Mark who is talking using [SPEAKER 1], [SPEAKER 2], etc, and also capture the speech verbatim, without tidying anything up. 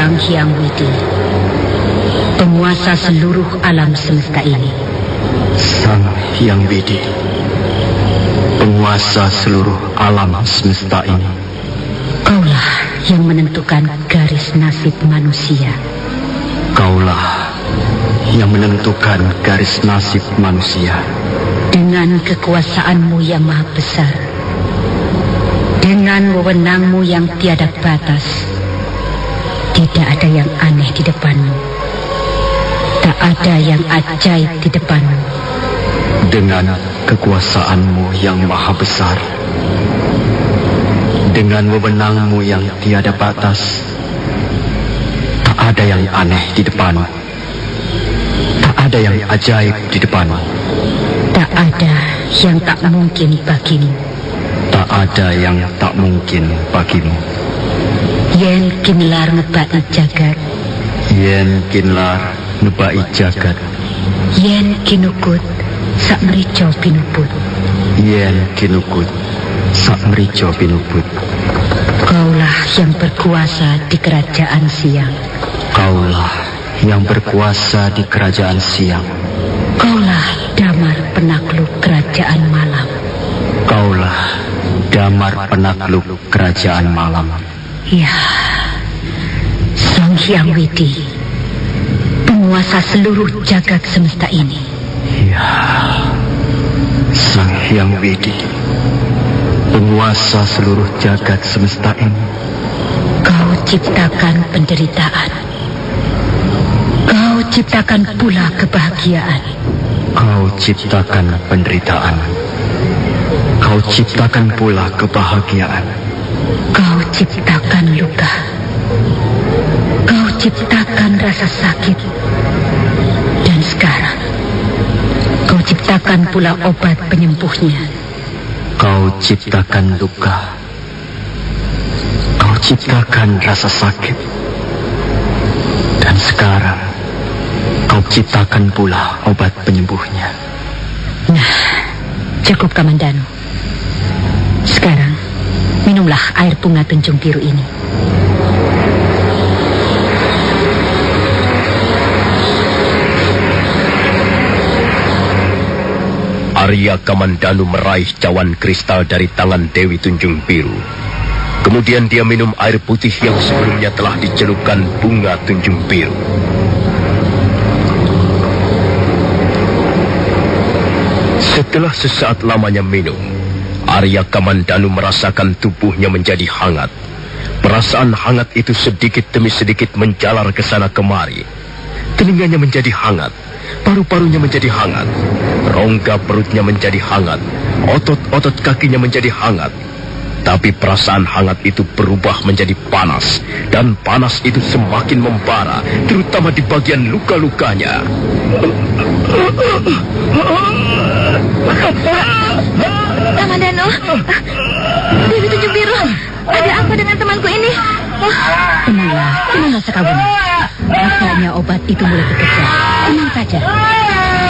[SPEAKER 1] Sang Hyang Widi, penguasa seluruh alam semesta ini.
[SPEAKER 2] Sang Hyang Widi, penguasa seluruh alam semesta ini.
[SPEAKER 1] Kaulah yang menentukan garis nasib manusia.
[SPEAKER 2] Kaulah yang menentukan garis nasib manusia.
[SPEAKER 1] Dengan kekuasaanmu yang maha besar, dengan wewenangmu yang tiada batas, tidak ada yang aneh di depanmu. Tak ada yang ajaib di depanmu.
[SPEAKER 2] Dengan kekuasaanmu yang maha besar, dengan wewenangmu yang tiada batas, tak ada yang aneh di depanmu. Tak ada yang ajaib di depanmu.
[SPEAKER 1] Tak ada yang tak mungkin bagimu.
[SPEAKER 2] Tak ada yang tak mungkin bagimu.
[SPEAKER 1] Yen kinlar ngebai jagat.
[SPEAKER 2] Yen kinlar ngebai jagat.
[SPEAKER 1] Yen kinukut sak merico pinuput.
[SPEAKER 2] Yen kinukut sak merico pinuput.
[SPEAKER 1] Kaulah yang berkuasa di kerajaan siang.
[SPEAKER 2] Kaulah yang berkuasa di kerajaan siang.
[SPEAKER 1] Kaulah damar penakluk kerajaan malam.
[SPEAKER 2] Kaulah damar penakluk kerajaan malam.
[SPEAKER 1] Ya, Sang Hyang Widi, penguasa seluruh jagat semesta ini.
[SPEAKER 2] Ya, Sang Hyang Widi, penguasa seluruh jagat semesta ini.
[SPEAKER 1] Kau ciptakan penderitaan. Kau ciptakan pula kebahagiaan.
[SPEAKER 2] Kau ciptakan penderitaan. Kau ciptakan pula kebahagiaan.
[SPEAKER 1] Kau ciptakan luka. Kau ciptakan rasa sakit. Dan sekarang kau ciptakan pula obat penyembuhnya.
[SPEAKER 2] Kau ciptakan luka. Kau ciptakan rasa sakit. Dan sekarang kau ciptakan pula obat penyembuhnya.
[SPEAKER 1] Nah, cukup Kamandanu. Sekarang minumlah air bunga tunjung biru ini.
[SPEAKER 3] Arya Kamandanu meraih cawan kristal dari tangan Dewi Tunjung Biru. Kemudian dia minum air putih yang sebelumnya telah dicelupkan bunga tunjung biru. Setelah sesaat lamanya minum, Arya Kamandanu merasakan tubuhnya menjadi hangat. Perasaan hangat itu sedikit demi sedikit menjalar ke sana kemari. Telinganya menjadi hangat, paru-parunya menjadi hangat, rongga perutnya menjadi hangat, otot-otot kakinya menjadi hangat. Tapi perasaan hangat itu berubah menjadi panas, dan panas itu semakin membara, terutama di bagian luka-lukanya.
[SPEAKER 4] Kamandanu, Dewi Tunjung Biru, ada apa dengan temanku ini? Oh.
[SPEAKER 1] Tenanglah, tenanglah Sekawuni. Rasanya obat itu mulai bekerja. Tenang saja.